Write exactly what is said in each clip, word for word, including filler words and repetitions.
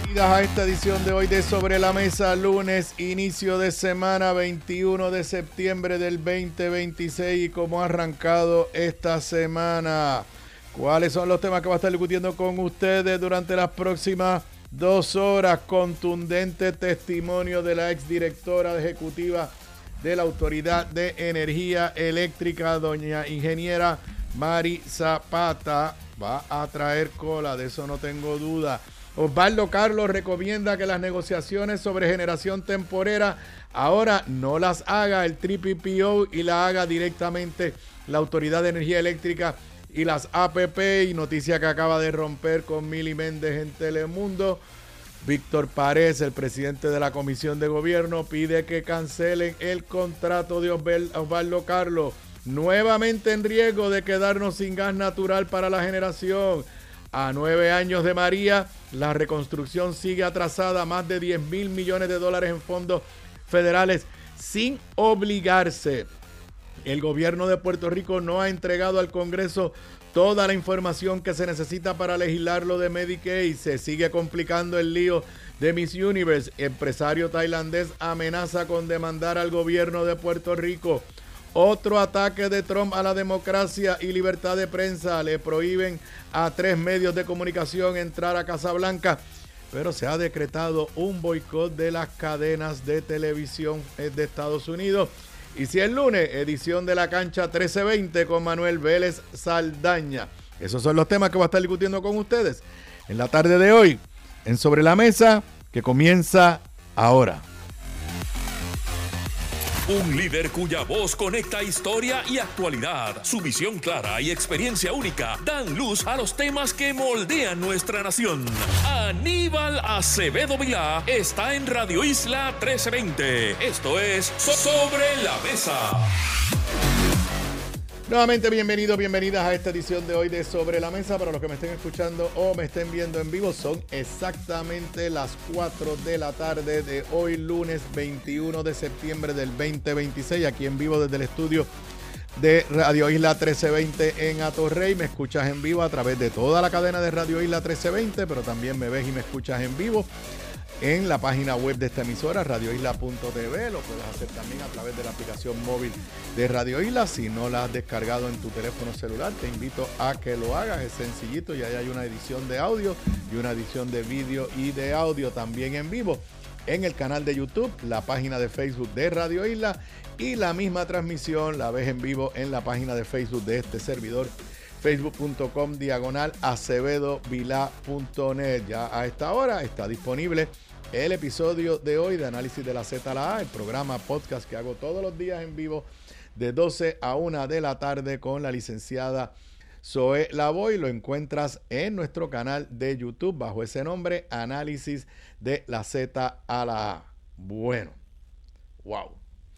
Bienvenidas a esta edición de hoy de Sobre la Mesa, lunes, inicio de semana, veintiuno de septiembre del veinte veintiséis. Y cómo ha arrancado esta semana, cuáles son los temas que va a estar discutiendo con ustedes durante las próximas dos horas. Contundente testimonio de la exdirectora ejecutiva de la Autoridad de Energía Eléctrica, doña ingeniera Mary Zapata. Va a traer cola, de eso no tengo duda. Osvaldo Carlos recomienda que las negociaciones sobre generación temporera ahora no las haga el P P O y la haga directamente la Autoridad de Energía Eléctrica y las A P P. Y noticia que acaba de romper con Mili Méndez en Telemundo. Víctor Párez, el presidente de la Comisión de Gobierno, pide que cancelen el contrato de Osvaldo Carlos. Nuevamente en riesgo de quedarnos sin gas natural para la generación. A nueve años de María, la reconstrucción sigue atrasada, más de diez mil millones de dólares en fondos federales sin obligarse. El gobierno de Puerto Rico no ha entregado al Congreso toda la información que se necesita para legislar lo de Medicaid. Se sigue complicando el lío de Miss Universe. Empresario tailandés amenaza con demandar al gobierno de Puerto Rico. Otro ataque de Trump a la democracia y libertad de prensa. Le prohíben a tres medios de comunicación entrar a Casa Blanca, pero se ha decretado un boicot de las cadenas de televisión de Estados Unidos. Y si es lunes, edición de La Cancha trece veinte con Manuel Vélez Saldaña. Esos son los temas que voy a estar discutiendo con ustedes en la tarde de hoy, en Sobre la Mesa, que comienza ahora. Un líder cuya voz conecta historia y actualidad. Su visión clara y experiencia única dan luz a los temas que moldean nuestra nación. Aníbal Acevedo Vilá está en Radio Isla trece veinte. Esto es Sobre la Mesa. Nuevamente bienvenidos, bienvenidas a esta edición de hoy de Sobre la Mesa. Para los que me estén escuchando o me estén viendo en vivo, son exactamente las cuatro de la tarde de hoy, lunes veintiuno de septiembre del veinte veintiséis, aquí en vivo desde el estudio de Radio Isla trece veinte en Atorrey. Me escuchas en vivo a través de toda la cadena de Radio Isla trece veinte, pero también me ves y me escuchas en vivo en la página web de esta emisora, radio isla punto t v. Lo puedes hacer también a través de la aplicación móvil de Radio Isla. Si no la has descargado en tu teléfono celular, te invito a que lo hagas. Es sencillito y ahí hay una edición de audio y una edición de vídeo y de audio también en vivo en el canal de YouTube, la página de Facebook de Radio Isla, y la misma transmisión la ves en vivo en la página de Facebook de este servidor, facebook punto com diagonal acevedo vilá punto net. Ya a esta hora está disponible el episodio de hoy de Análisis de la Z a la A, el programa podcast que hago todos los días en vivo de doce a una de la tarde con la licenciada Zoe Lavoy. Lo encuentras en nuestro canal de YouTube bajo ese nombre, Análisis de la Z a la A. Bueno, wow.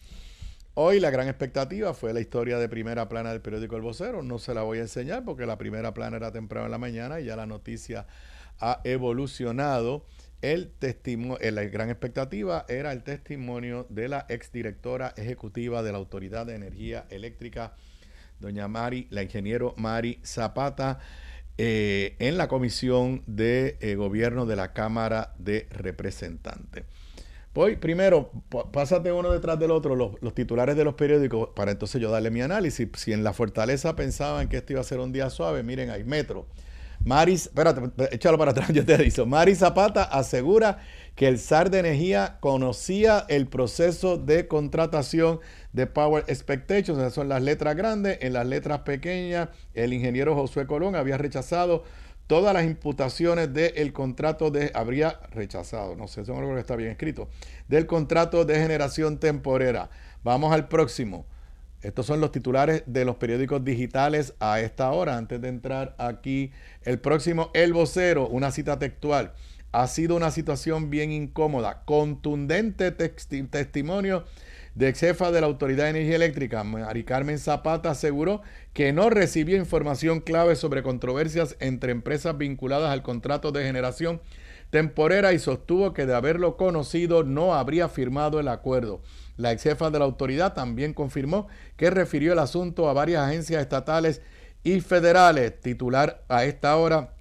Hoy la gran expectativa fue la historia de primera plana del periódico El Vocero. No se la voy a enseñar porque la primera plana era temprano en la mañana y ya la noticia ha evolucionado. El testimonio, la gran expectativa era el testimonio de la exdirectora ejecutiva de la Autoridad de Energía Eléctrica, doña Mary, la ingeniero Mary Zapata, eh, en la Comisión de eh, Gobierno de la Cámara de Representantes. Voy primero, pásate uno detrás del otro, los, los titulares de los periódicos, para entonces yo darle mi análisis. Si en la Fortaleza pensaban que esto iba a ser un día suave, miren, hay Metro. Mary, espérate, échalo para atrás, yo te aviso. Mary Zapata asegura que el S A R de Energía conocía el proceso de contratación de Power Expectations. Esas son las letras grandes. En las letras pequeñas, el ingeniero Josué Colón había rechazado todas las imputaciones del contrato de, habría rechazado, no sé, eso no creo que está bien escrito, del contrato de generación temporera. Vamos al próximo. Estos son los titulares de los periódicos digitales a esta hora. Antes de entrar aquí, el próximo, El Vocero, una cita textual. Ha sido una situación bien incómoda. Contundente texti- testimonio de ex jefa de la Autoridad de Energía Eléctrica, Mary Carmen Zapata, aseguró que no recibió información clave sobre controversias entre empresas vinculadas al contrato de generación temporera y sostuvo que de haberlo conocido no habría firmado el acuerdo. La ex jefa de la autoridad también confirmó que refirió el asunto a varias agencias estatales y federales. Titular a esta hora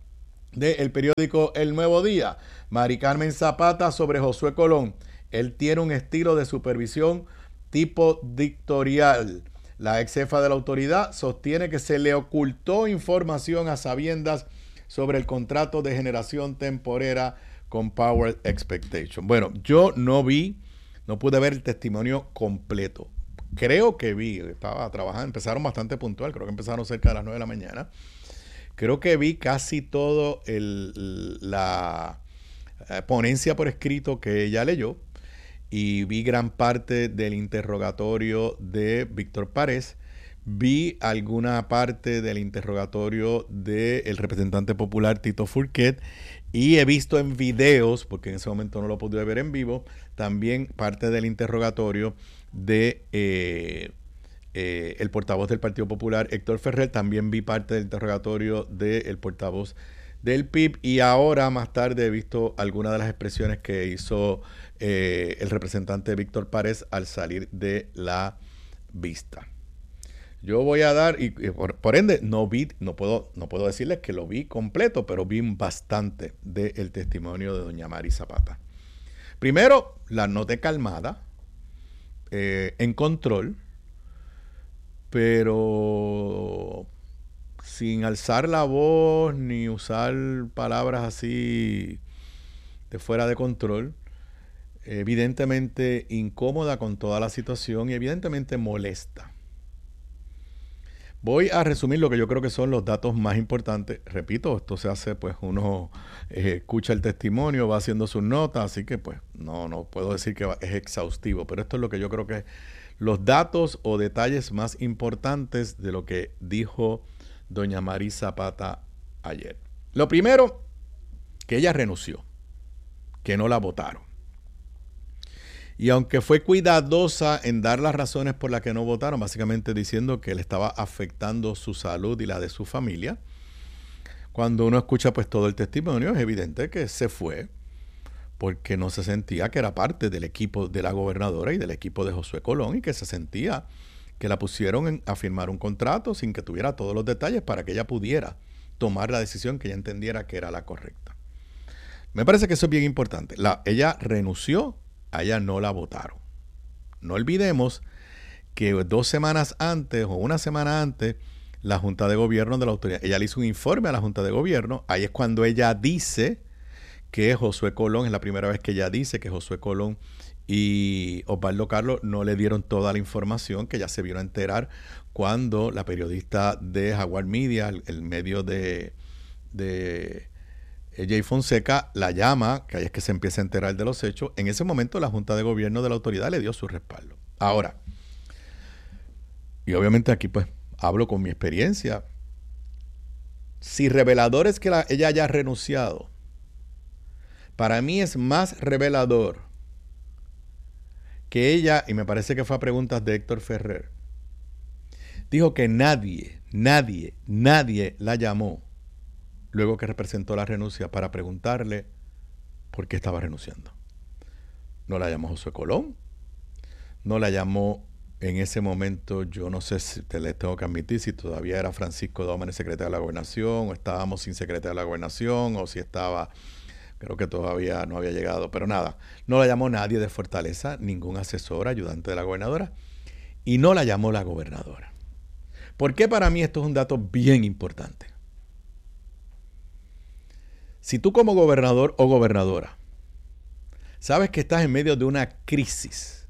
del periódico El Nuevo Día. Mari Carmen Zapata sobre Josué Colón. Él tiene un estilo de supervisión tipo dictatorial. La ex jefa de la autoridad sostiene que se le ocultó información a sabiendas sobre el contrato de generación temporera con Power Expectation. Bueno, yo no vi, no pude ver el testimonio completo. Creo que vi, estaba trabajando, empezaron bastante puntual, creo que empezaron cerca de las nueve de la mañana. Creo que vi casi todo el, la eh, ponencia por escrito que ella leyó y vi gran parte del interrogatorio de Víctor Párez. Vi alguna parte del interrogatorio del representante popular Tito Furquet y he visto en videos, porque en ese momento no lo pude ver en vivo, también parte del interrogatorio de... Eh, Eh, el portavoz del Partido Popular, Héctor Ferrer. También vi parte del interrogatorio del portavoz del P I B y ahora más tarde he visto algunas de las expresiones que hizo eh, el representante Víctor Párez al salir de la vista. Yo voy a dar, y, y por, por ende no vi, no puedo, no puedo decirles que lo vi completo, pero vi bastante del testimonio de doña Mari Zapata. Primero, la noté calmada, eh, en control, pero sin alzar la voz ni usar palabras así de fuera de control, evidentemente incómoda con toda la situación y evidentemente molesta. Voy a resumir lo que yo creo que son los datos más importantes. Repito, esto se hace, pues uno eh, escucha el testimonio, va haciendo sus notas, así que pues no, no puedo decir que es exhaustivo, pero esto es lo que yo creo que es los datos o detalles más importantes de lo que dijo doña Mari Zapata ayer. Lo primero, que ella renunció, que no la votaron. Y aunque fue cuidadosa en dar las razones por las que no votaron, básicamente diciendo que le estaba afectando su salud y la de su familia, cuando uno escucha pues todo el testimonio, es evidente que se fue porque no se sentía que era parte del equipo de la gobernadora y del equipo de Josué Colón y que se sentía que la pusieron en, a firmar un contrato sin que tuviera todos los detalles para que ella pudiera tomar la decisión que ella entendiera que era la correcta. Me parece que eso es bien importante. La, ella renunció, a ella no la votaron. No olvidemos que dos semanas antes o una semana antes, la Junta de Gobierno de la autoridad, ella le hizo un informe a la Junta de Gobierno, ahí es cuando ella dice que Josué Colón, es la primera vez que ella dice que Josué Colón y Osvaldo Carlos no le dieron toda la información, que ella se vino a enterar cuando la periodista de Jaguar Media, el, el medio de, de Jay Fonseca, la llama, que ahí es que se empieza a enterar de los hechos. En ese momento la Junta de Gobierno de la autoridad le dio su respaldo. Ahora, y obviamente aquí pues hablo con mi experiencia, si revelador es que la, ella haya renunciado, para mí es más revelador que ella, y me parece que fue a preguntas de Héctor Ferrer, dijo que nadie, nadie, nadie la llamó luego que representó la renuncia para preguntarle por qué estaba renunciando. No la llamó Josué Colón, no la llamó en ese momento, yo no sé si te les tengo que admitir, si todavía era Francisco Dómenes secretario de la Gobernación, o estábamos sin secretario de la Gobernación, o si estaba... Creo que todavía no había llegado, pero nada. No la llamó nadie de Fortaleza, ningún asesor, ayudante de la gobernadora, y no la llamó la gobernadora. ¿Por qué para mí esto es un dato bien importante? Si tú como gobernador o gobernadora sabes que estás en medio de una crisis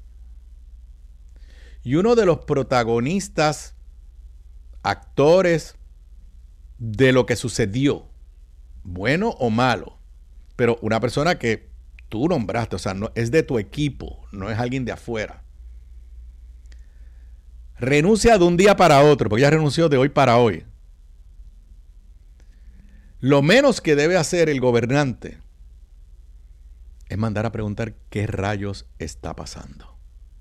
y uno de los protagonistas, actores de lo que sucedió, bueno o malo, pero una persona que tú nombraste, o sea, no, es de tu equipo, no es alguien de afuera, renuncia de un día para otro, porque ella renunció de hoy para hoy. Lo menos que debe hacer el gobernante es mandar a preguntar qué rayos está pasando.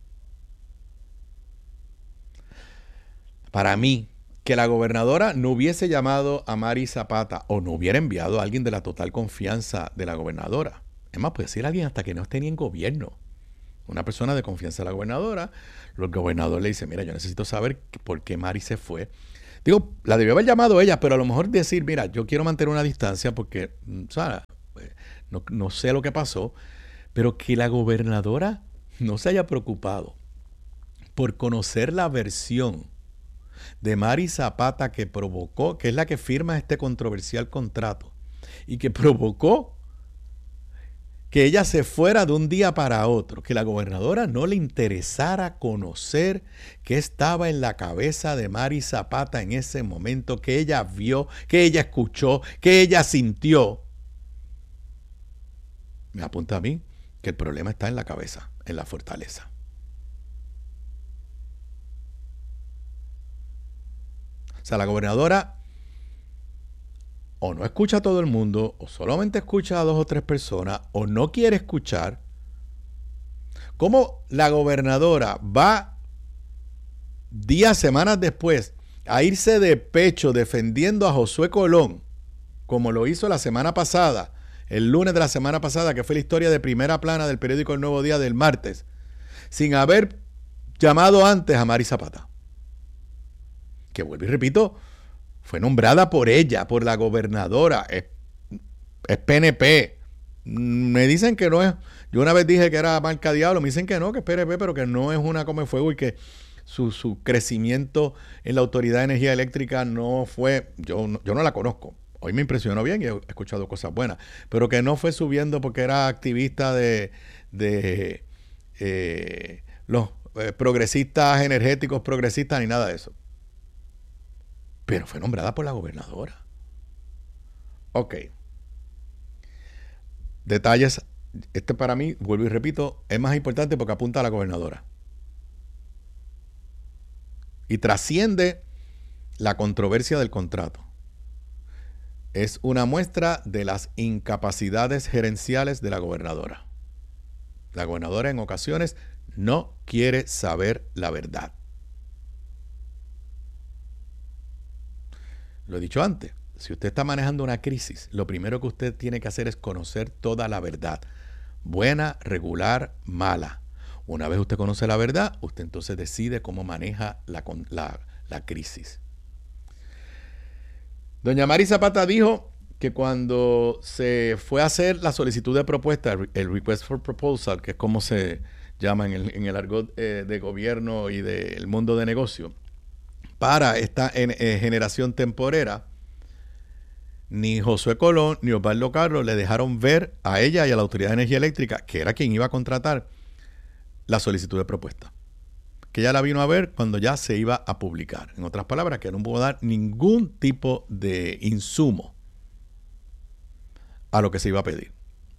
Para mí, que la gobernadora no hubiese llamado a Mari Zapata o no hubiera enviado a alguien de la total confianza de la gobernadora. Es más, puede ser alguien hasta que no esté ni en gobierno. Una persona de confianza de la gobernadora. El gobernador le dice, mira, yo necesito saber por qué Mari se fue. Digo, la debió haber llamado ella, pero a lo mejor decir, mira, yo quiero mantener una distancia porque, ¿sabes? No, no sé lo que pasó, pero que la gobernadora no se haya preocupado por conocer la versión de Mari Zapata que provocó, que es la que firma este controversial contrato y que provocó que ella se fuera de un día para otro, que la gobernadora no le interesara conocer qué estaba en la cabeza de Mari Zapata en ese momento, que ella vio, que ella escuchó, que ella sintió. Me apunta a mí que el problema está en la cabeza, en la fortaleza. O sea, la gobernadora o no escucha a todo el mundo, o solamente escucha a dos o tres personas, o no quiere escuchar. ¿Cómo la gobernadora va días, semanas después a irse de pecho defendiendo a Josué Colón, como lo hizo la semana pasada, el lunes de la semana pasada, que fue la historia de primera plana del periódico El Nuevo Día del martes, sin haber llamado antes a Mari Zapata? Que vuelvo y repito, fue nombrada por ella, por la gobernadora, es, es P N P. Me dicen que no es, yo una vez dije que era marca diablo, me dicen que no, que es P N P, pero que no es una come fuego y que su, su crecimiento en la Autoridad de Energía Eléctrica no fue, yo, yo no la conozco. Hoy me impresionó bien y he escuchado cosas buenas, pero que no fue subiendo porque era activista de, de eh, los eh, progresistas energéticos, progresistas, ni nada de eso. Pero fue nombrada por la gobernadora. Ok. Detalles. Este para mí, vuelvo y repito, es más importante porque apunta a la gobernadora. Y trasciende la controversia del contrato. Es una muestra de las incapacidades gerenciales de la gobernadora. La gobernadora en ocasiones no quiere saber la verdad. Lo he dicho antes, si usted está manejando una crisis, lo primero que usted tiene que hacer es conocer toda la verdad. Buena, regular, mala. Una vez usted conoce la verdad, usted entonces decide cómo maneja la, la, la crisis. Doña Mari Zapata dijo que cuando se fue a hacer la solicitud de propuesta, el Request for Proposal, que es como se llama en el, en el argot eh, de gobierno y del mundo de negocio, para esta en, eh, generación temporera, ni Josué Colón ni Osvaldo Carlos le dejaron ver a ella y a la Autoridad de Energía Eléctrica, que era quien iba a contratar, la solicitud de propuesta. Que ella la vino a ver cuando ya se iba a publicar. En otras palabras, que no pudo dar ningún tipo de insumo a lo que se iba a pedir.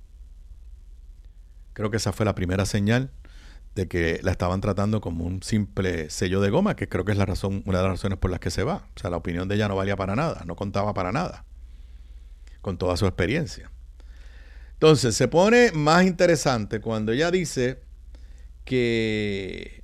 Creo que esa fue la primera señal de que la estaban tratando como un simple sello de goma, que creo que es la razón, una de las razones por las que se va. O sea, la opinión de ella no valía para nada, no contaba para nada, con toda su experiencia. Entonces, se pone más interesante cuando ella dice que,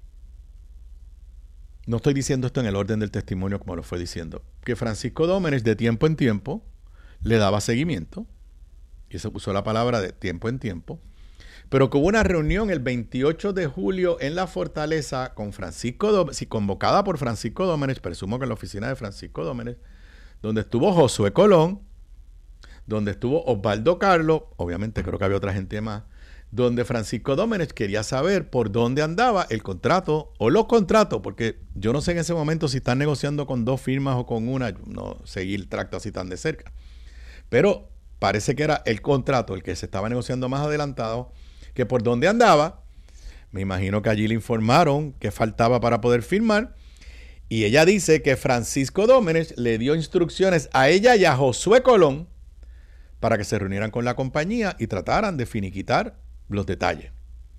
no estoy diciendo esto en el orden del testimonio como lo fue diciendo, que Francisco Dómenes de tiempo en tiempo le daba seguimiento, y se usó la palabra de tiempo en tiempo, pero que hubo una reunión el veintiocho de julio en la Fortaleza con Francisco Dómenes, convocada por Francisco Dómenes, presumo que en la oficina de Francisco Dómenes, donde estuvo Josué Colón, donde estuvo Osvaldo Carlos, obviamente creo que había otra gente más, donde Francisco Dómenes quería saber por dónde andaba el contrato o los contratos, porque yo no sé en ese momento si están negociando con dos firmas o con una, no seguí el tracto así tan de cerca, pero parece que era el contrato el que se estaba negociando más adelantado, que por dónde andaba. Me imagino que allí le informaron que faltaba para poder firmar, y ella dice que Francisco Dómenes le dio instrucciones a ella y a Josué Colón para que se reunieran con la compañía y trataran de finiquitar los detalles.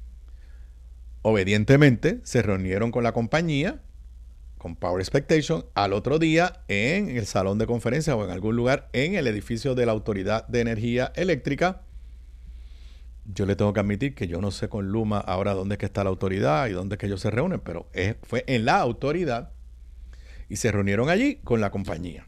Obedientemente se reunieron con la compañía, con Power Expectation, al otro día en el salón de conferencias o en algún lugar en el edificio de la Autoridad de Energía Eléctrica. Yo le tengo que admitir que yo no sé con Luma ahora dónde es que está la autoridad y dónde es que ellos se reúnen, pero es, fue en la autoridad y se reunieron allí con la compañía.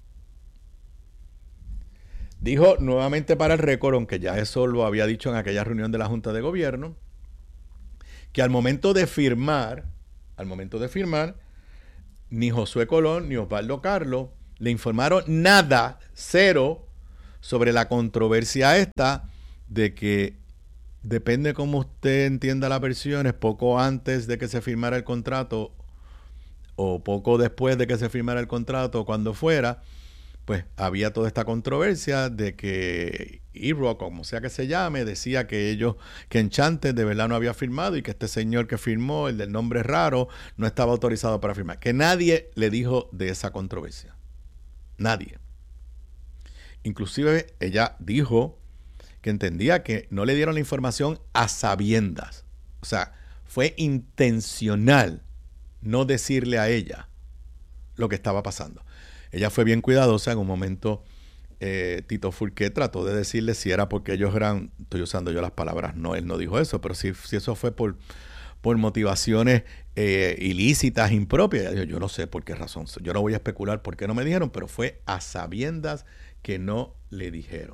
Dijo nuevamente para el récord, aunque ya eso lo había dicho en aquella reunión de la Junta de Gobierno, que al momento de firmar, al momento de firmar, ni Josué Colón ni Osvaldo Carlos le informaron nada, cero, sobre la controversia esta de que, depende cómo usted entienda las versiones, poco antes de que se firmara el contrato o poco después de que se firmara el contrato, cuando fuera, pues había toda esta controversia de que E-Rock, como sea que se llame, decía que ellos, que Enchanted de verdad no había firmado y que este señor que firmó, el del nombre raro, no estaba autorizado para firmar. Que nadie le dijo de esa controversia. Nadie. Inclusive ella dijo que entendía que no le dieron la información a sabiendas. O sea, fue intencional no decirle a ella lo que estaba pasando. Ella fue bien cuidadosa. En un momento eh, Tito Fourquet trató de decirle si era porque ellos eran, estoy usando yo las palabras, no, él no dijo eso, pero si, si eso fue por, por motivaciones eh, ilícitas, impropias. Ella dijo, yo no sé por qué razón, yo no voy a especular por qué no me dijeron, pero fue a sabiendas que no le dijeron.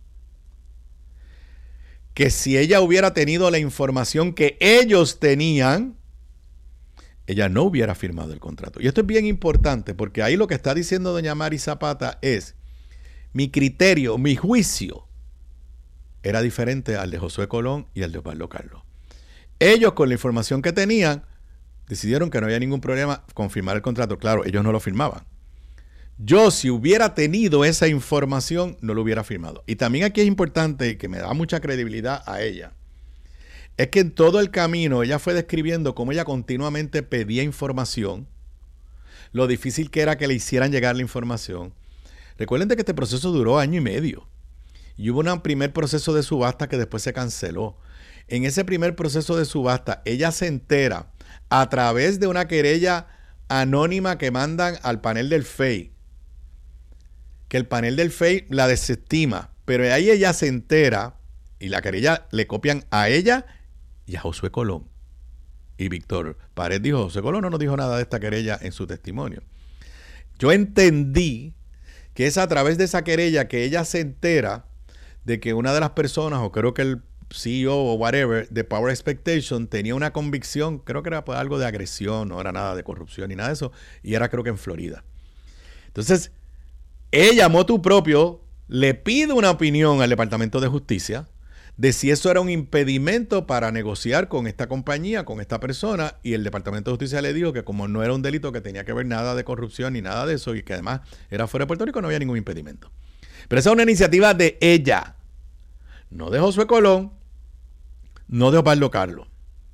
Que si ella hubiera tenido la información que ellos tenían, ella no hubiera firmado el contrato. Y esto es bien importante porque ahí lo que está diciendo doña Mari Zapata es, mi criterio, mi juicio era diferente al de Josué Colón y al de Osvaldo Carlos. Ellos, con la información que tenían, decidieron que no había ningún problema con firmar el contrato. Claro, ellos no lo firmaban. Yo, si hubiera tenido esa información, no lo hubiera firmado. Y también aquí es importante, y que me da mucha credibilidad a ella, es que en todo el camino ella fue describiendo cómo ella continuamente pedía información, lo difícil que era que le hicieran llegar la información. Recuerden que este proceso duró año y medio. Y hubo un primer proceso de subasta que después se canceló. En ese primer proceso de subasta, ella se entera a través de una querella anónima que mandan al panel del F E I, que el panel del F E I la desestima, pero ahí ella se entera y la querella le copian a ella y a Josué Colón. Y Víctor Pared dijo, Josué Colón no nos dijo nada de esta querella en su testimonio. Yo entendí que es a través de esa querella que ella se entera de que una de las personas, o creo que el C E O o whatever, de Power Expectation tenía una convicción, creo que era por algo de agresión, no era nada de corrupción ni nada de eso, y era creo que en Florida. Entonces, ella, motu propio, le pide una opinión al Departamento de Justicia de si eso era un impedimento para negociar con esta compañía, con esta persona, y el Departamento de Justicia le dijo que como no era un delito que tenía que ver nada de corrupción ni nada de eso, y que además era fuera de Puerto Rico, no había ningún impedimento. Pero esa es una iniciativa de ella, no de Josué Colón, no de Osvaldo Carlos.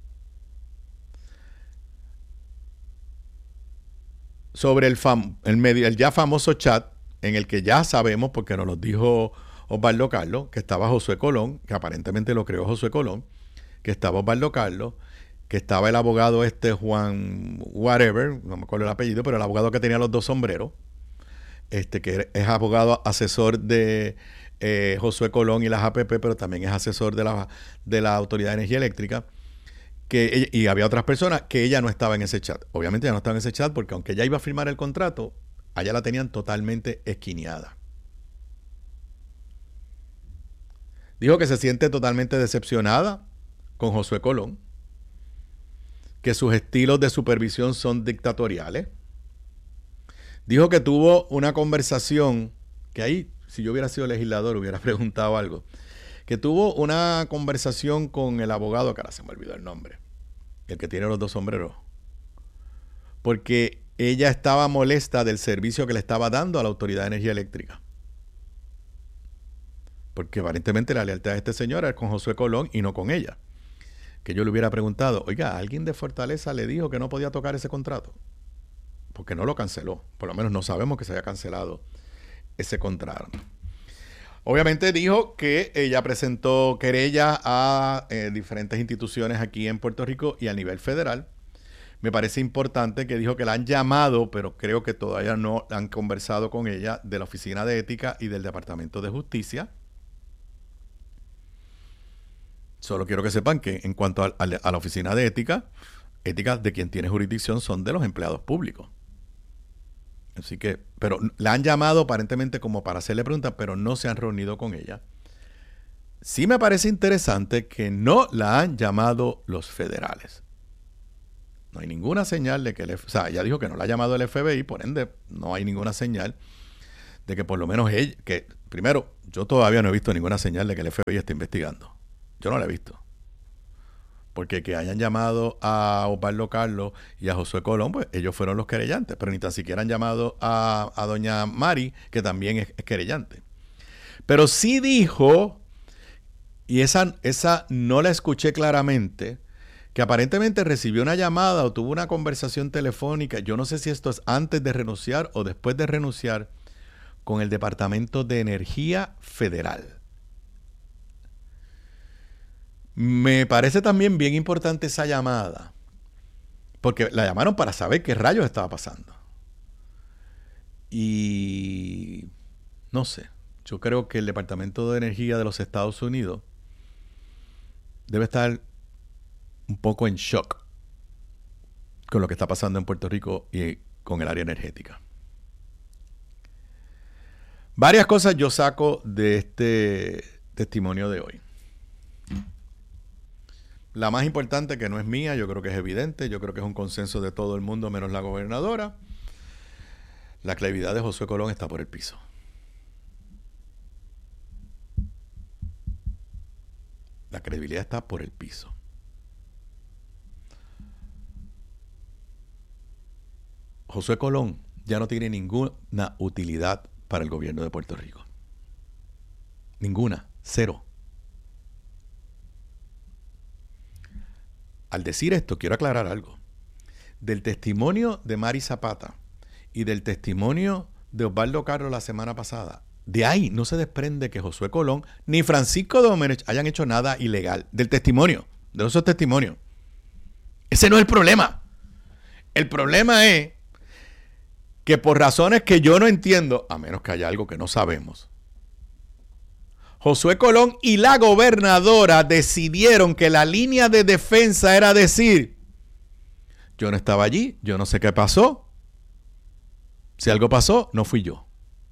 Sobre el, fam el, medio, el ya famoso chat, en el que ya sabemos, porque nos lo dijo Osvaldo Carlos, que estaba Josué Colón, que aparentemente lo creó Josué Colón, que estaba Osvaldo Carlos, que estaba el abogado este Juan whatever, no me acuerdo el apellido, pero el abogado que tenía los dos sombreros, este que es abogado asesor de eh, Josué Colón y las A P P, pero también es asesor de la, de la Autoridad de Energía Eléctrica, que, y había otras personas que ella no estaba en ese chat. Obviamente ella no estaba en ese chat porque aunque ella iba a firmar el contrato, allá la tenían totalmente esquineada. Dijo que se siente totalmente decepcionada con Josué Colón, que sus estilos de supervisión son dictatoriales. Dijo que tuvo una conversación, que ahí, si yo hubiera sido legislador, hubiera preguntado algo, que tuvo una conversación con el abogado, que ahora se me olvidó el nombre, el que tiene los dos sombreros, porque ella estaba molesta del servicio que le estaba dando a la Autoridad de Energía Eléctrica. Porque aparentemente la lealtad de este señor es con Josué Colón y no con ella. Que yo le hubiera preguntado, oiga, ¿alguien de Fortaleza le dijo que no podía tocar ese contrato? Porque no lo canceló. Por lo menos no sabemos que se haya cancelado ese contrato. Obviamente dijo que ella presentó querella a eh, diferentes instituciones aquí en Puerto Rico y a nivel federal. Me parece importante que dijo que la han llamado, pero creo que todavía no han conversado con ella, de la Oficina de Ética y del Departamento de Justicia. Solo quiero que sepan que en cuanto a, a, a la Oficina de Ética, ética de quien tiene jurisdicción son de los empleados públicos. Así que, pero la han llamado aparentemente como para hacerle preguntas, pero no se han reunido con ella. Sí me parece interesante que no la han llamado los federales. No hay ninguna señal de que el F B I, o sea, ella dijo que no la ha llamado el F B I, por ende, no hay ninguna señal de que por lo menos ella, que primero, yo todavía no he visto ninguna señal de que el F B I esté investigando. Yo no la he visto. Porque que hayan llamado a Osvaldo Carlos y a Josué Colón, pues ellos fueron los querellantes, pero ni tan siquiera han llamado a, a doña Mari, que también es, es querellante. Pero sí dijo, y esa, esa no la escuché claramente, que aparentemente recibió una llamada o tuvo una conversación telefónica, yo no sé si esto es antes de renunciar o después de renunciar, con el Departamento de Energía Federal. Me parece también bien importante esa llamada, porque la llamaron para saber qué rayos estaba pasando. Y no sé, yo creo que el Departamento de Energía de los Estados Unidos debe estar un poco en shock con lo que está pasando en Puerto Rico y con el área energética. Varias cosas yo saco de este testimonio de hoy. La más importante, que no es mía, yo creo que es evidente, yo creo que es un consenso de todo el mundo menos la gobernadora. La credibilidad de Josué Colón está por el piso. La credibilidad está por el piso. Josué Colón ya no tiene ninguna utilidad para el gobierno de Puerto Rico. Ninguna. Cero. Al decir esto, quiero aclarar algo. Del testimonio de Mari Zapata y del testimonio de Osvaldo Carlos la semana pasada, de ahí no se desprende que Josué Colón ni Francisco Domenech hayan hecho nada ilegal. Del testimonio, de esos testimonios. Ese no es el problema. El problema es que por razones que yo no entiendo, a menos que haya algo que no sabemos, Josué Colón y la gobernadora decidieron que la línea de defensa era decir, yo no estaba allí, yo no sé qué pasó, si algo pasó, no fui yo.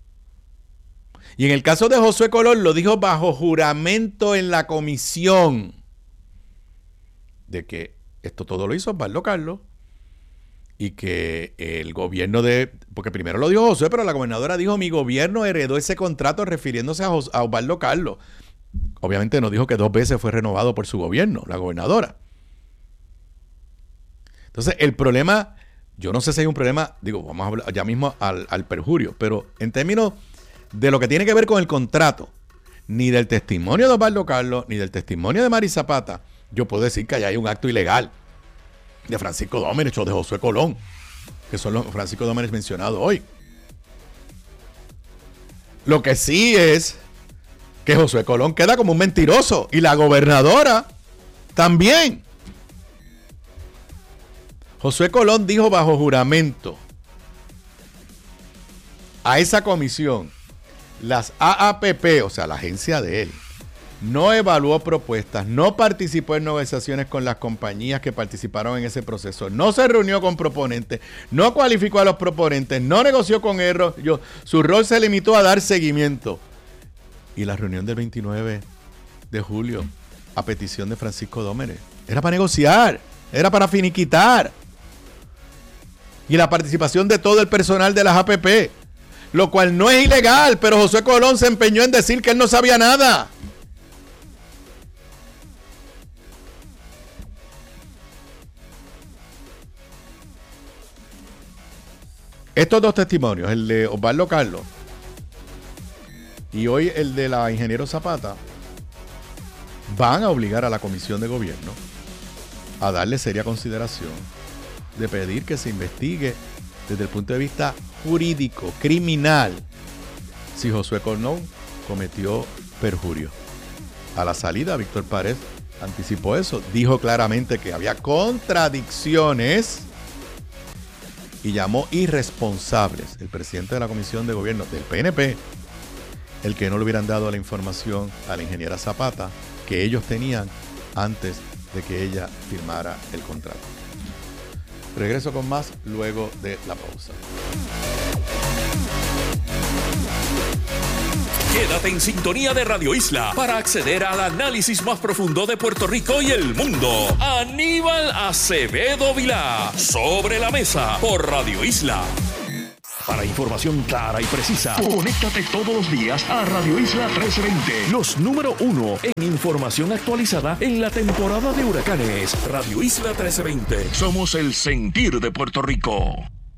Y en el caso de Josué Colón lo dijo bajo juramento en la comisión de que esto todo lo hizo Osvaldo Carlos y que el gobierno de... Porque primero lo dijo Josué, pero la gobernadora dijo, mi gobierno heredó ese contrato refiriéndose a, Jos, a Osvaldo Carlos. Obviamente no dijo que dos veces fue renovado por su gobierno, la gobernadora. Entonces, el problema, yo no sé si hay un problema, digo, vamos a hablar ya mismo al, al perjurio, pero en términos de lo que tiene que ver con el contrato, ni del testimonio de Osvaldo Carlos, ni del testimonio de Mari Zapata, yo puedo decir que allá hay un acto ilegal de Francisco Domenech o de Josué Colón, que son los Francisco Domenech mencionados hoy. Lo que sí es que Josué Colón queda como un mentiroso y la gobernadora también. Josué Colón dijo bajo juramento a esa comisión, las A A P P, o sea, la agencia de él, no evaluó propuestas, no participó en negociaciones con las compañías que participaron en ese proceso, no se reunió con proponentes, no cualificó a los proponentes, no negoció con ellos, su rol se limitó a dar seguimiento. Y la reunión del veintinueve de julio, a petición de Francisco Domenech, era para negociar, era para finiquitar. Y la participación de todo el personal de las A P P, lo cual no es ilegal, pero Josué Colón se empeñó en decir que él no sabía nada. Estos dos testimonios, el de Osvaldo Carlos y hoy el de la ingeniero Zapata, van a obligar a la Comisión de Gobierno a darle seria consideración de pedir que se investigue desde el punto de vista jurídico, criminal, si Josué Colón cometió perjurio. A la salida, Víctor Párez anticipó eso, dijo claramente que había contradicciones y llamó irresponsables el presidente de la Comisión de Gobierno del P N P el que no le hubieran dado la información a la ingeniera Zapata que ellos tenían antes de que ella firmara el contrato. Regreso con más luego de la pausa. Quédate en sintonía de Radio Isla para acceder al análisis más profundo de Puerto Rico y el mundo. Aníbal Acevedo Vilá, Sobre la Mesa, por Radio Isla. Para información clara y precisa, conéctate todos los días a Radio Isla trece veinte. Los número uno en información actualizada en la temporada de huracanes. Radio Isla trece veinte. Somos el sentir de Puerto Rico.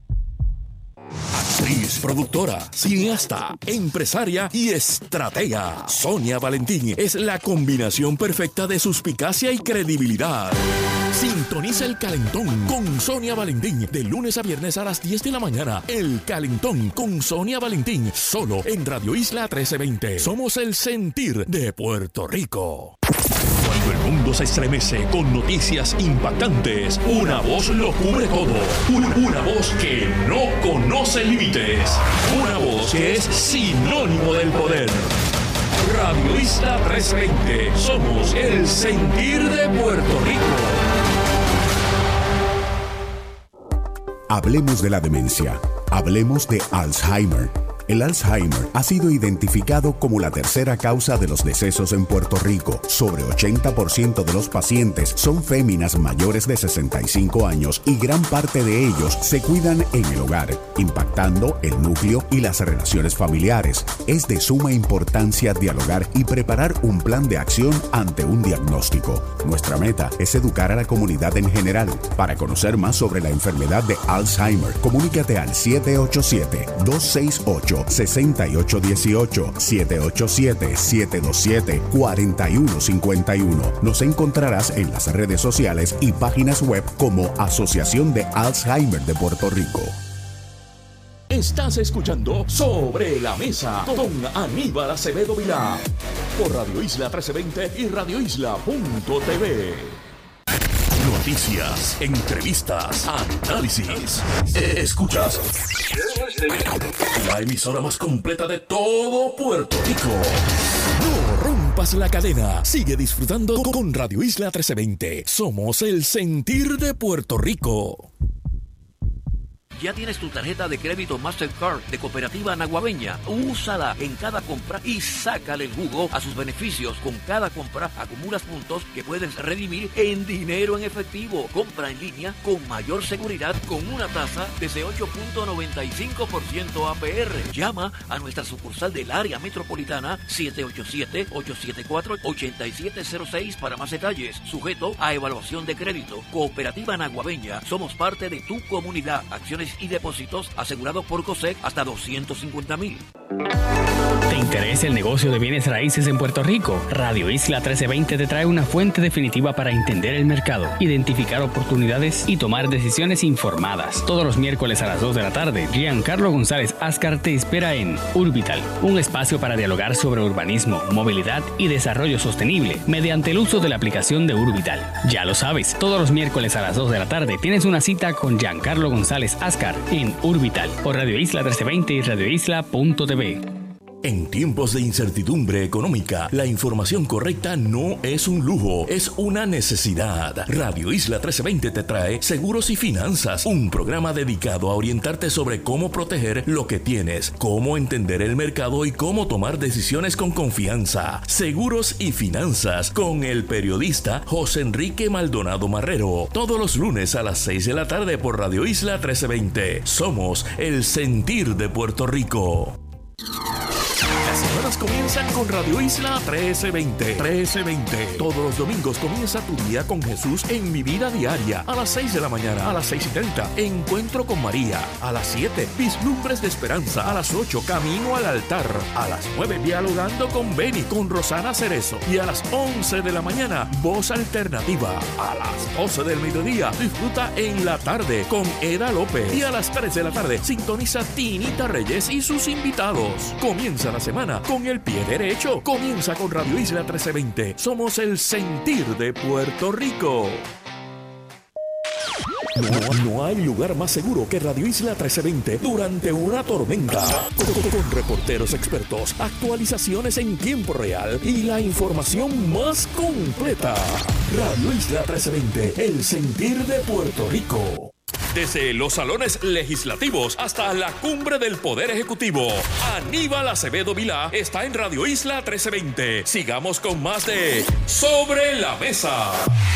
Actriz, productora, cineasta, empresaria y estratega. Sonia Valentín es la combinación perfecta de suspicacia y credibilidad. Sintoniza El Calentón con Sonia Valentín de lunes a viernes a las diez de la mañana. El Calentón con Sonia Valentín, solo en Radio Isla trece veinte. Somos el sentir de Puerto Rico. Cuando el mundo se estremece con noticias impactantes, una voz lo cubre todo. Una, una voz que no conoce límites. Una voz que es sinónimo del poder. Radio Isla trece veinte. Somos el sentir de Puerto Rico. Hablemos de la demencia. Hablemos de Alzheimer. El Alzheimer ha sido identificado como la tercera causa de los decesos en Puerto Rico. Sobre ochenta por ciento de los pacientes son féminas mayores de sesenta y cinco años y gran parte de ellos se cuidan en el hogar, impactando el núcleo y las relaciones familiares. Es de suma importancia dialogar y preparar un plan de acción ante un diagnóstico. Nuestra meta es educar a la comunidad en general. Para conocer más sobre la enfermedad de Alzheimer, comunícate al siete ocho siete, dos seis ocho, seis ocho uno ocho, siete ocho siete, siete dos siete, cuatro uno cinco uno. Nos encontrarás en las redes sociales y páginas web como Asociación de Alzheimer de Puerto Rico. Estás escuchando Sobre la Mesa con Aníbal Acevedo Vilá por Radio Isla trece veinte y radio isla punto t v. Noticias, entrevistas, análisis. Escuchas la emisora más completa de todo Puerto Rico. No rompas la cadena. Sigue disfrutando con Radio Isla trece veinte. Somos el sentir de Puerto Rico. ¿Ya tienes tu tarjeta de crédito Mastercard de Cooperativa Naguabeña? Úsala en cada compra y sácale el jugo a sus beneficios. Con cada compra acumulas puntos que puedes redimir en dinero en efectivo. Compra en línea con mayor seguridad con una tasa desde ocho punto noventa y cinco por ciento A P R. Llama a nuestra sucursal del área metropolitana siete ocho siete, ocho siete cuatro, ocho siete cero seis para más detalles. Sujeto a evaluación de crédito. Cooperativa Naguabeña. Somos parte de tu comunidad. Acciones y depósitos asegurados por COSEC hasta doscientos cincuenta mil. ¿Te interesa el negocio de bienes raíces en Puerto Rico? Radio Isla trece veinte te trae una fuente definitiva para entender el mercado, identificar oportunidades y tomar decisiones informadas. Todos los miércoles a las dos de la tarde, Giancarlo González Ascar te espera en Urbital, un espacio para dialogar sobre urbanismo, movilidad y desarrollo sostenible mediante el uso de la aplicación de Urbital. Ya lo sabes, todos los miércoles a las dos de la tarde tienes una cita con Giancarlo González Ascar en Urbital por Radio Isla trece veinte y radio isla punto t v. En tiempos de incertidumbre económica, la información correcta no es un lujo, es una necesidad. Radio Isla trece veinte te trae Seguros y Finanzas, un programa dedicado a orientarte sobre cómo proteger lo que tienes, cómo entender el mercado y cómo tomar decisiones con confianza. Seguros y Finanzas con el periodista José Enrique Maldonado Marrero, todos los lunes a las seis de la tarde por Radio Isla trece veinte. Somos el sentir de Puerto Rico. Las semanas comienzan con Radio Isla trece veinte. trece veinte. Todos los domingos comienza tu día con Jesús en Mi Vida Diaria. A las seis de la mañana, a las seis y treinta, Encuentro con María. A las siete, Vislumbres de Esperanza. A las ocho, Camino al Altar. A las nueve, Dialogando con Beni, con Rosana Cerezo. Y a las once de la mañana, Voz Alternativa. A las doce del mediodía, disfruta En la Tarde con Eda López. Y a las tres de la tarde, sintoniza Tinita Reyes y sus invitados. Comienza la semana con el pie derecho. Comienza con Radio Isla trece veinte. Somos el sentir de Puerto Rico. No, no hay lugar más seguro que Radio Isla trece veinte durante una tormenta. Con, con reporteros expertos, actualizaciones en tiempo real y la información más completa. Radio Isla trece veinte, el sentir de Puerto Rico. Desde los salones legislativos hasta la cumbre del Poder Ejecutivo, Aníbal Acevedo Vilá está en Radio Isla trece veinte. Sigamos con más de Sobre la Mesa.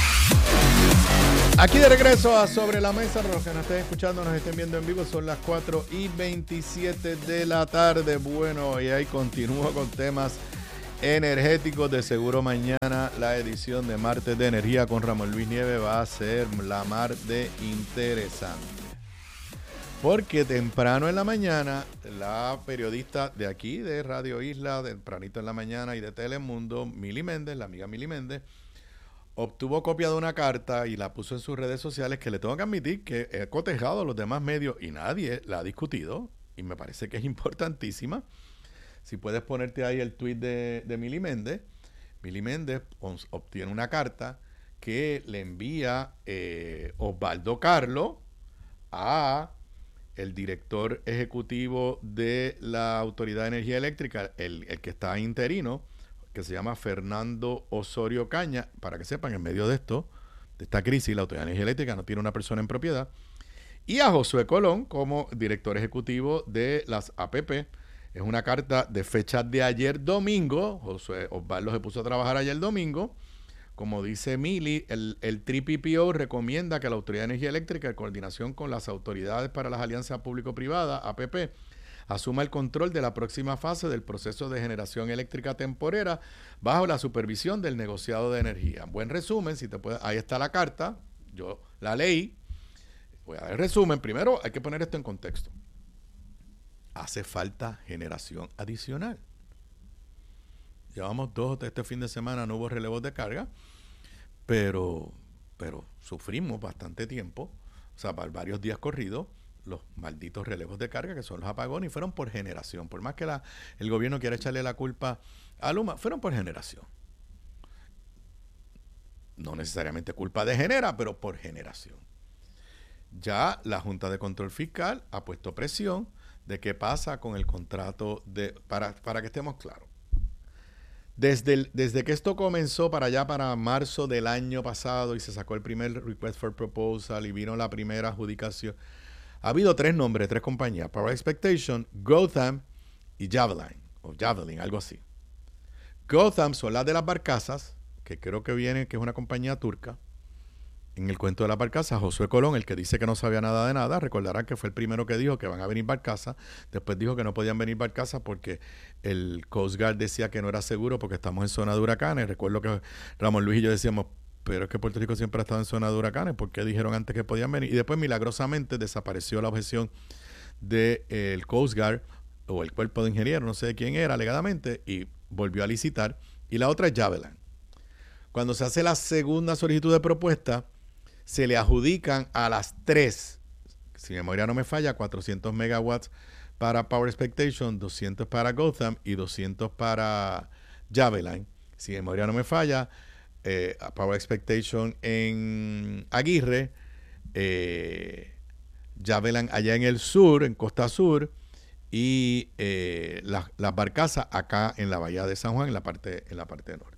Aquí de regreso a Sobre la Mesa, para los que nos estén escuchando, nos estén viendo en vivo, son las cuatro y veintisiete de la tarde. Bueno, y ahí continúo con temas energéticos. De seguro mañana la edición de Martes de Energía con Ramón Luis Nieves va a ser la mar de interesante. Porque temprano en la mañana, la periodista de aquí, de Radio Isla, tempranito en la mañana, y de Telemundo, Mili Méndez, la amiga Mili Méndez, obtuvo copia de una carta y la puso en sus redes sociales, que le tengo que admitir que he cotejado a los demás medios y nadie la ha discutido, y me parece que es importantísima. Si puedes ponerte ahí el tweet de, de Mili Méndez, Mili Méndez obtiene una carta que le envía eh, Osvaldo Carlo a el director ejecutivo de la Autoridad de Energía Eléctrica, el, el que está interino, que se llama Fernando Osorio Caña. Para que sepan, en medio de esto, de esta crisis, la Autoridad de Energía Eléctrica no tiene una persona en propiedad. Y a Josué Colón como director ejecutivo de las A P P. Es una carta de fecha de ayer domingo. Josué Osvaldo se puso a trabajar ayer domingo. Como dice Mili, el, el T R I P P O recomienda que la Autoridad de Energía Eléctrica, en coordinación con las autoridades para las alianzas público-privadas, A P P, asuma el control de la próxima fase del proceso de generación eléctrica temporera bajo la supervisión del negociado de energía. Buen resumen, si te puede, ahí está la carta, yo la leí. Voy a dar el resumen. Primero hay que poner esto en contexto. Hace falta generación adicional. Llevamos dos, este fin de semana no hubo relevos de carga, pero, pero sufrimos bastante tiempo, o sea, varios días corridos, los malditos relevos de carga, que son los apagones, y fueron por generación. Por más que la, el gobierno quiera echarle la culpa a Luma, fueron por generación. No necesariamente culpa de Genera, pero por generación. Ya la Junta de Control Fiscal ha puesto presión de qué pasa con el contrato de... Para, para que estemos claros. Desde, el, desde que esto comenzó para allá, para marzo del año pasado, y se sacó el primer Request for Proposal y vino la primera adjudicación, ha habido tres nombres, tres compañías: Power Expectation, Gotham y Javelin, o Javelin, algo así. Gotham son las de las barcazas, que creo que viene, que es una compañía turca. En el cuento de la barcaza, Josué Colón, el que dice que no sabía nada de nada, recordarán que fue el primero que dijo que van a venir barcazas. Después dijo que no podían venir barcazas porque el Coast Guard decía que no era seguro porque estamos en zona de huracanes. Recuerdo que Ramón Luis y yo decíamos, pero es que Puerto Rico siempre ha estado en zona de huracanes, ¿por qué dijeron antes que podían venir? Y después milagrosamente desapareció la objeción del de, eh, Coast Guard o el cuerpo de ingenieros, no sé de quién era alegadamente, y volvió a licitar. Y la otra es Javelin. Cuando se hace la segunda solicitud de propuesta, se le adjudican a las tres, si mi memoria no me falla, cuatrocientos megawatts para Power Expectation, doscientos para Gotham y doscientos para Javelin. Si mi memoria no me falla, eh, Power Expectation en Aguirre, eh, Javelin allá en el sur, en Costa Sur, y eh, las la barcazas acá en la bahía de San Juan, en la parte, en la parte norte.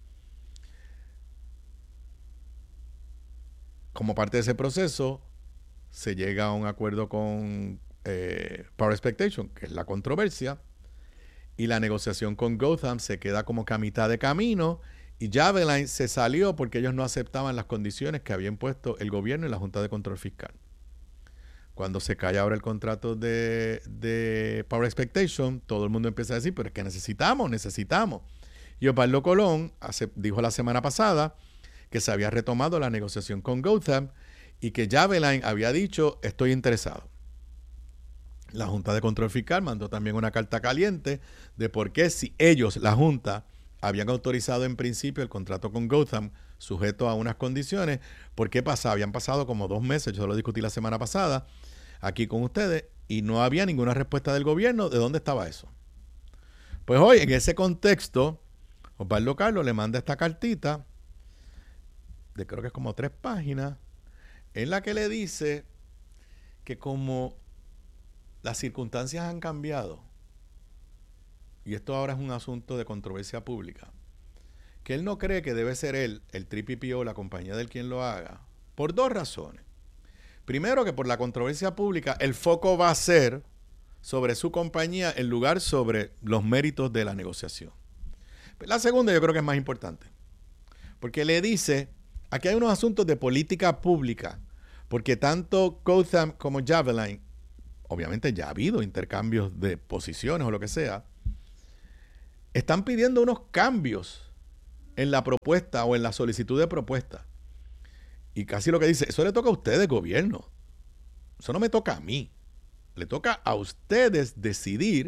Como parte de ese proceso, se llega a un acuerdo con eh, Power Expectation, que es la controversia, y la negociación con Gotham se queda como que a mitad de camino, y Javelin se salió porque ellos no aceptaban las condiciones que había impuesto el gobierno y la Junta de Control Fiscal. Cuando se cae ahora el contrato de, de Power Expectation, todo el mundo empieza a decir, pero es que necesitamos, necesitamos. Y Osvaldo Colón hace, dijo la semana pasada que se había retomado la negociación con Gotham y que Javelin había dicho, estoy interesado. La Junta de Control Fiscal mandó también una carta caliente de por qué, si ellos, la Junta, habían autorizado en principio el contrato con Gotham sujeto a unas condiciones, ¿por qué pasaba? Habían pasado como dos meses, yo lo discutí la semana pasada aquí con ustedes, y no había ninguna respuesta del gobierno de dónde estaba eso. Pues hoy, en ese contexto, Osvaldo Carlos le manda esta cartita de creo que es como tres páginas, en la que le dice que como las circunstancias han cambiado, y esto ahora es un asunto de controversia pública, que él no cree que debe ser él, el T R I P P O, la compañía del quien lo haga, por dos razones. Primero, que por la controversia pública, el foco va a ser sobre su compañía en lugar sobre los méritos de la negociación. La segunda yo creo que es más importante, porque le dice, aquí hay unos asuntos de política pública, porque tanto Gotham como Javelin, obviamente ya ha habido intercambios de posiciones o lo que sea, están pidiendo unos cambios en la propuesta o en la solicitud de propuesta. Y casi lo que dice, eso le toca a ustedes, gobierno. Eso no me toca a mí. Le toca a ustedes decidir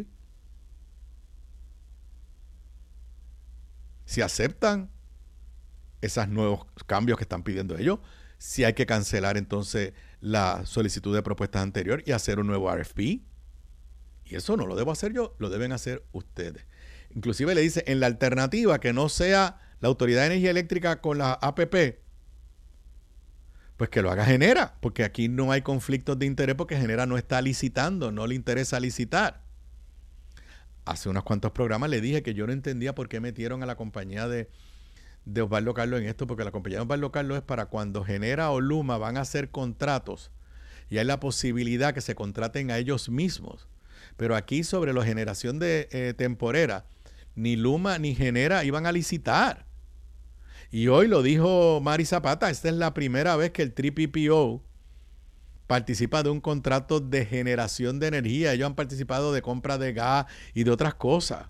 si aceptan esos nuevos cambios que están pidiendo ellos, si hay que cancelar entonces la solicitud de propuestas anterior y hacer un nuevo R F P. Y eso no lo debo hacer yo, lo deben hacer ustedes. Inclusive le dice, en la alternativa que no sea la Autoridad de Energía Eléctrica con la A P P, pues que lo haga Genera, porque aquí no hay conflictos de interés porque Genera no está licitando, no le interesa licitar. Hace unos cuantos programas le dije que yo no entendía por qué metieron a la compañía de, de Osvaldo Carlos en esto, porque la compañía de Osvaldo Carlos es para cuando Genera o Luma van a hacer contratos y hay la posibilidad que se contraten a ellos mismos. Pero aquí sobre la generación de eh, temporera, ni Luma ni Genera iban a licitar. Y hoy lo dijo Mari Zapata, esta es la primera vez que el tres P P O participa de un contrato de generación de energía. Ellos han participado de compra de gas y de otras cosas.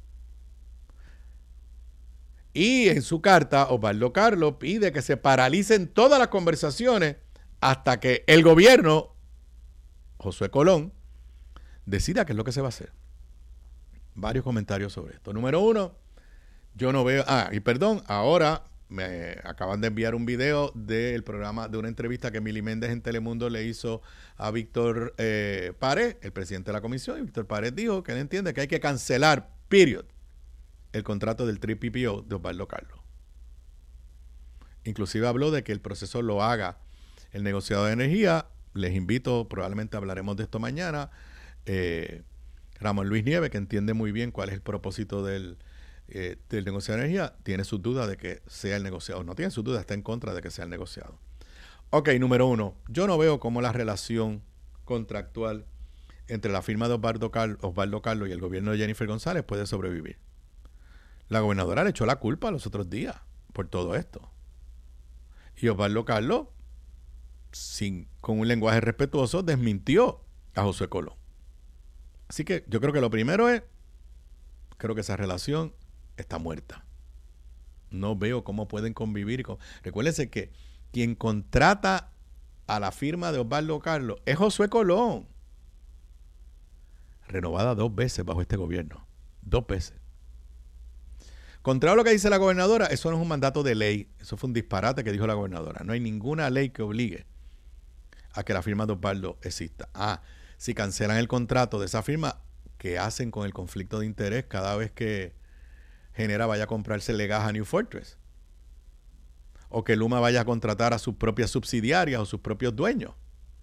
Y en su carta, Osvaldo Carlos pide que se paralicen todas las conversaciones hasta que el gobierno, Josué Colón, decida qué es lo que se va a hacer. Varios comentarios sobre esto. Número uno, yo no veo... Ah, y perdón, ahora me acaban de enviar un video del programa, de una entrevista que Mili Méndez en Telemundo le hizo a Víctor eh, Pared, el presidente de la comisión, y Víctor Pared dijo que él entiende que hay que cancelar, period, el contrato del tres P P O de Osvaldo Carlos. Inclusive habló de que el proceso lo haga el negociado de energía. Les invito, probablemente hablaremos de esto mañana, eh, Ramón Luis Nieves, que entiende muy bien cuál es el propósito del Eh, del negociado de energía, tiene sus dudas de que sea el negociado. No tiene sus dudas, está en contra de que sea el negociado. Ok, número uno, yo no veo cómo la relación contractual entre la firma de Osvaldo Carlos, Osvaldo Carlos y el gobierno de Jennifer González puede sobrevivir. La gobernadora le echó la culpa los otros días por todo esto. Y Osvaldo Carlos, sin, con un lenguaje respetuoso, desmintió a Josué Colón. Así que yo creo que lo primero es, creo que esa relación está muerta. No veo cómo pueden convivir. Con... Recuérdense que quien contrata a la firma de Osvaldo Carlos es Josué Colón. Renovada dos veces bajo este gobierno. Dos veces. Contrario a lo que dice la gobernadora, eso no es un mandato de ley. Eso fue un disparate que dijo la gobernadora. No hay ninguna ley que obligue a que la firma de Osvaldo exista. Ah, si cancelan el contrato de esa firma, ¿qué hacen con el conflicto de interés cada vez que Genera vaya a comprarse gas a New Fortress? O que Luma vaya a contratar a sus propias subsidiarias o sus propios dueños.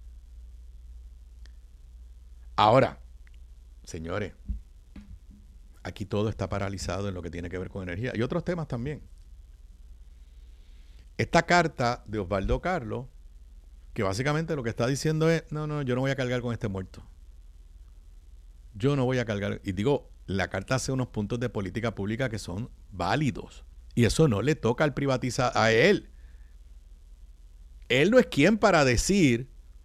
Ahora, señores, aquí todo está paralizado en lo que tiene que ver con energía. Y otros temas también. Esta carta de Osvaldo Carlos, que básicamente lo que está diciendo es, no, no, yo no voy a cargar con este muerto. Yo no voy a cargar. Y digo, la carta hace unos puntos de política pública que son válidos. Y eso no le toca al privatizador, a él. Él no es quien para decir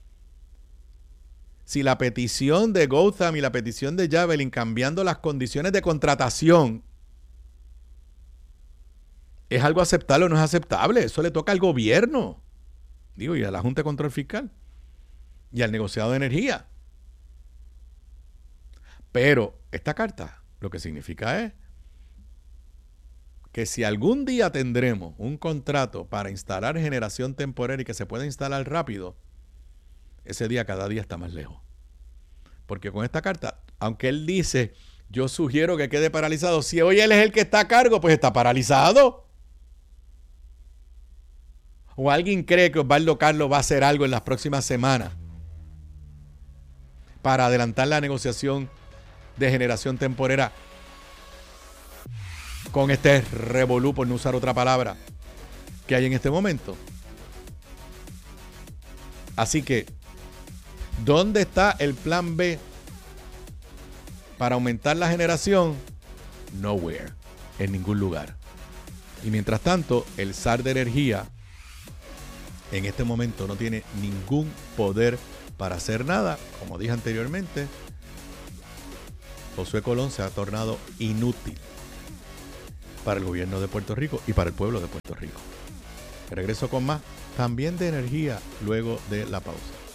si la petición de Gotham y la petición de Javelin cambiando las condiciones de contratación es algo aceptable o no es aceptable. Eso le toca al gobierno. Digo, y a la Junta de Control Fiscal. Y al negociado de energía. Pero esta carta lo que significa es que si algún día tendremos un contrato para instalar generación temporal y que se pueda instalar rápido, ese día cada día está más lejos. Porque con esta carta, aunque él dice, yo sugiero que quede paralizado, si hoy él es el que está a cargo, pues está paralizado. ¿O alguien cree que Osvaldo Carlos va a hacer algo en las próximas semanas para adelantar la negociación de generación temporera con este revolú, por no usar otra palabra, que hay en este momento? Así que ¿Dónde está el plan B para aumentar la generación? Nowhere, en ningún lugar. Y mientras tanto, el S A R de energía en este momento no tiene ningún poder para hacer nada. Como dije anteriormente, Josué Colón se ha tornado inútil para el gobierno de Puerto Rico y para el pueblo de Puerto Rico. Regreso con más, también de energía, luego de la pausa.